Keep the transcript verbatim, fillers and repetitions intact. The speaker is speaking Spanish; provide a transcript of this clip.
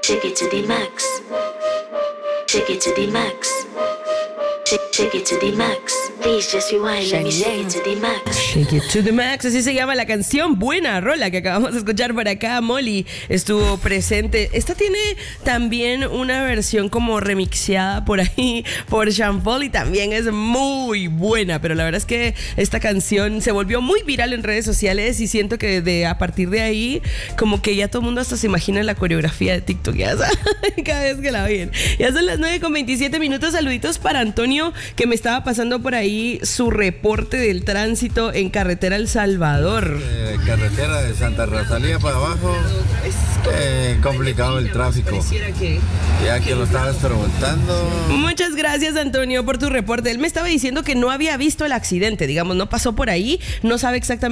Shake it to the max. Shake it to the max. Shake, shake it to the max. Please just rewind. Let me shake it to the max. Shake it to the max, así se llama la canción. Buena rola que acabamos de escuchar por acá. Molly estuvo presente. Esta tiene también una versión como remixeada por ahí por Sean Paul y también es muy buena. Pero la verdad es que esta canción se volvió muy viral en redes sociales y siento que de, a partir de ahí como que ya todo el mundo hasta se imagina la coreografía de TikTok. Ya sabes, cada vez que la oyen. Ya son las nueve con veintisiete minutos. Saluditos para Antonio, que me estaba pasando por ahí su reporte del tránsito en carretera El Salvador. Eh, carretera de Santa Rosalía para abajo, eh, complicado el tráfico. Ya que lo estabas preguntando. Muchas gracias, Antonio, por tu reporte. Él me estaba diciendo que no había visto el accidente, digamos, no pasó por ahí, no sabe exactamente